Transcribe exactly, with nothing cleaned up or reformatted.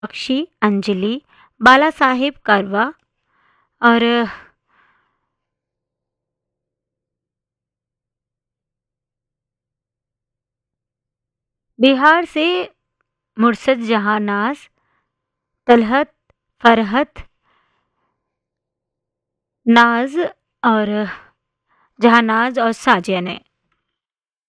साक्षी, अंजलि, बाला साहेब करवा और बिहार से मुर्शद जहानाज, तलहत, फरहत, नाज और जहानाज और साजिया ने।